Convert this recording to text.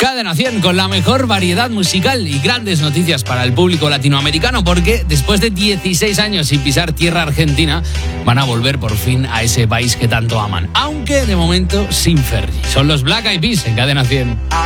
Cadena 100 con la mejor variedad musical y grandes noticias para el público latinoamericano, porque después de 16 años sin pisar tierra argentina, van a volver por fin a ese país que tanto aman, aunque de momento sin Fergie. Son los Black Eyed Peas en Cadena 100.